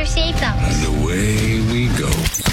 your seatbelt. And away we go.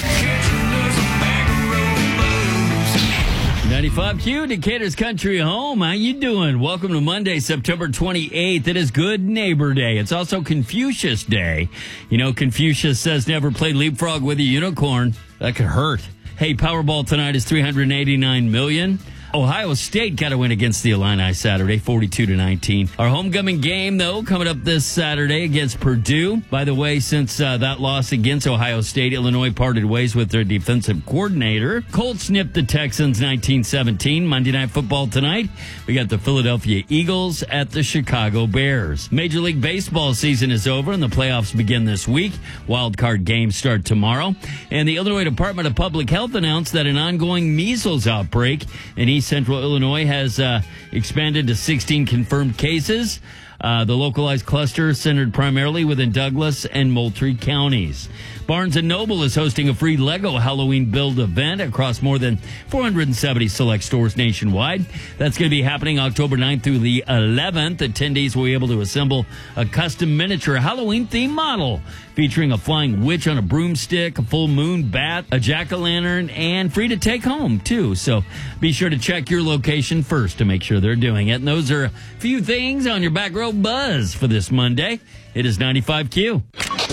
95Q, Decatur's country home. How you doing? Welcome to Monday, September 28th. It is Good Neighbor Day. It's also Confucius Day. You know, Confucius says never play leapfrog with a unicorn. That could hurt. Hey, Powerball tonight is $389 million. Ohio State got a win against the Illini Saturday, 42-19. Our homecoming game, though, coming up this Saturday against Purdue. By the way, since that loss against Ohio State, Illinois parted ways with their defensive coordinator. Colts nipped the Texans 19-17. Monday Night Football tonight, we got the Philadelphia Eagles at the Chicago Bears. Major League Baseball season is over, and the playoffs begin this week. Wild card games start tomorrow. And the Illinois Department of Public Health announced that an ongoing measles outbreak in East Central Illinois has expanded to 16 confirmed cases. The localized cluster centered primarily within Douglas and Moultrie counties. Barnes & Noble is hosting a free Lego Halloween build event across more than 470 select stores nationwide. That's going to be happening October 9th through the 11th. Attendees will be able to assemble a custom miniature Halloween-themed model featuring a flying witch on a broomstick, a full moon bat, a jack-o'-lantern, and free to take home, too. So be sure to check your location first to make sure they're doing it. And those are a few things on your back row buzz for this Monday. It is 95Q.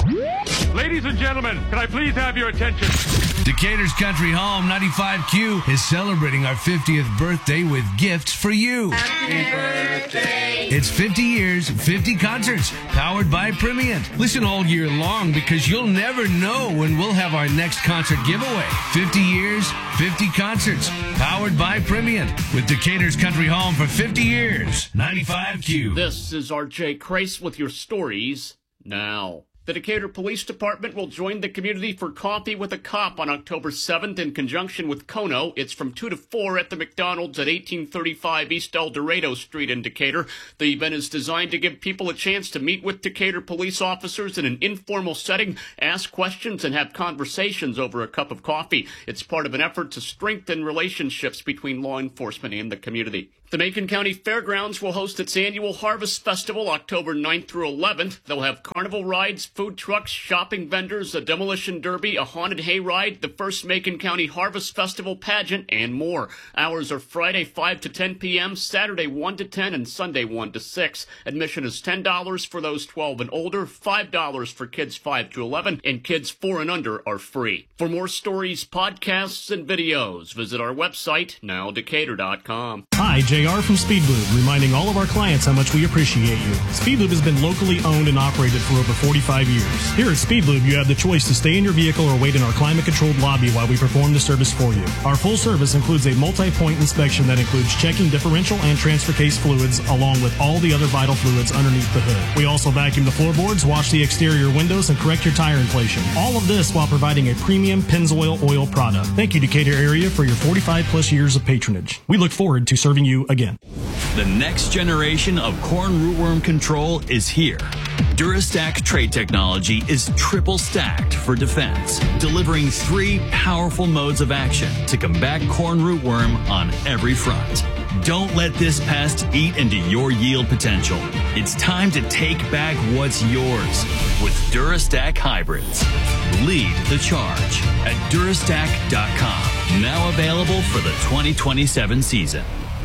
Ladies and gentlemen, can I please have your attention? Decatur's country home, 95Q, is celebrating our 50th birthday with gifts for you. Happy birthday. It's 50 years, 50 concerts, powered by Primient. Listen all year long because you'll never know when we'll have our next concert giveaway. 50 years, 50 concerts, powered by Primient. With Decatur's country home for 50 years, 95Q. This is RJ Crace with your stories now. The Decatur Police Department will join the community for Coffee with a Cop on October 7th in conjunction with Kono. It's from 2 to 4 at the McDonald's at 1835 East El Dorado Street in Decatur. The event is designed to give people a chance to meet with Decatur police officers in an informal setting, ask questions, and have conversations over a cup of coffee. It's part of an effort to strengthen relationships between law enforcement and the community. The Macon County Fairgrounds will host its annual Harvest Festival October 9th through 11th. They'll have carnival rides, food trucks, shopping vendors, a demolition derby, a haunted hayride, the first Macon County Harvest Festival pageant, and more. Hours are Friday 5 to 10 p.m., Saturday 1 to 10, and Sunday 1 to 6. Admission is $10 for those 12 and older, $5 for kids 5 to 11, and kids 4 and under are free. For more stories, podcasts, and videos, visit our website, nowdecatur.com. Hi, JR from Speed Lube, reminding all of our clients how much we appreciate you. Speed Lube has been locally owned and operated for over 45 years. Here at Speed Lube, you have the choice to stay in your vehicle or wait in our climate-controlled lobby while we perform the service for you. Our full service includes a multi-point inspection that includes checking differential and transfer case fluids, along with all the other vital fluids underneath the hood. We also vacuum the floorboards, wash the exterior windows, and correct your tire inflation. All of this while providing a premium Pennzoil oil product. Thank you, Decatur area, for your 45-plus years of patronage. We look forward to serving you again. The next generation of corn rootworm control is here. Durastack trait technology is triple stacked for defense, delivering 3 powerful modes of action to combat corn rootworm on every front. Don't let this pest eat into your yield potential. It's time to take back what's yours with Durastack hybrids. Lead the charge at Durastack.com. Now available for the 2027 season.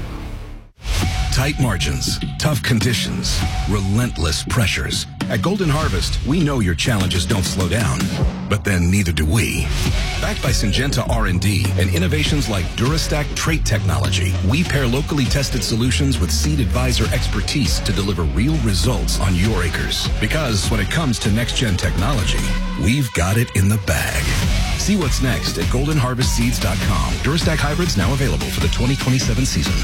Tight margins, tough conditions, relentless pressures. At Golden Harvest, we know your challenges don't slow down, but then neither do we. Backed by Syngenta R&D and innovations like Durastack trait technology, we pair locally tested solutions with Seed Advisor expertise to deliver real results on your acres. Because when it comes to next-gen technology, we've got it in the bag. See what's next at goldenharvestseeds.com. Durastack hybrids now available for the 2027 season.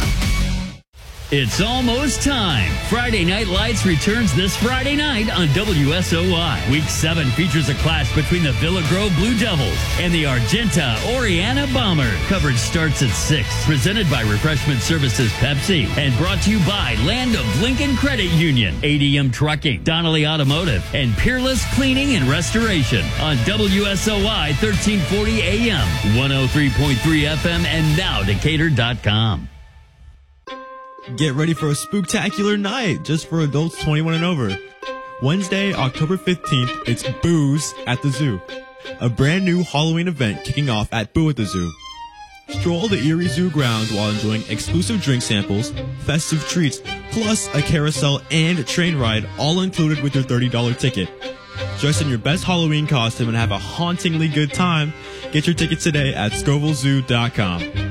It's almost time. Friday Night Lights returns this Friday night on WSOY. Week 7 features a clash between the Villa Grove Blue Devils and the Argenta Oriana Bombers. Coverage starts at 6. Presented by Refreshment Services Pepsi and brought to you by Land of Lincoln Credit Union, ADM Trucking, Donnelly Automotive, and Peerless Cleaning and Restoration on WSOY 1340 AM, 103.3 FM, and now Decatur.com. Get ready for a spooktacular night just for adults 21 and over. Wednesday, October 15th, it's Booze at the Zoo, a brand new Halloween event kicking off at Boo at the Zoo. Stroll the Erie Zoo grounds while enjoying exclusive drink samples, festive treats, plus a carousel and train ride, all included with your $30 ticket. Dress in your best Halloween costume and have a hauntingly good time. Get your tickets today at ScovilleZoo.com.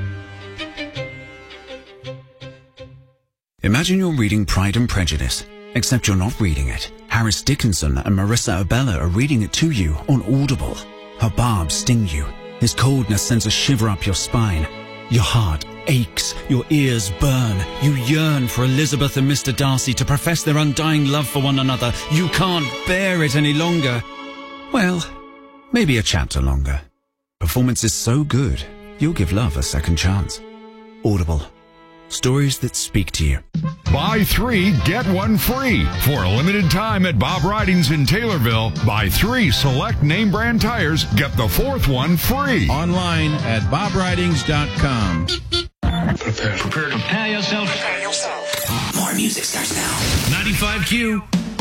Imagine you're reading Pride and Prejudice, except you're not reading it. Harris Dickinson and Marissa Abella are reading it to you on Audible. Her barbs sting you. His coldness sends a shiver up your spine. Your heart aches. Your ears burn. You yearn for Elizabeth and Mr. Darcy to profess their undying love for one another. You can't bear it any longer. Well, maybe a chapter longer. Performance is so good, you'll give love a second chance. Audible. Stories that speak to you. Buy 3, get 1 free. For a limited time at Bob Ridings in Taylorville, buy 3 select name brand tires, get the 4th one free. Online at bobridings.com. Prepare yourself. More music starts now. 95Q.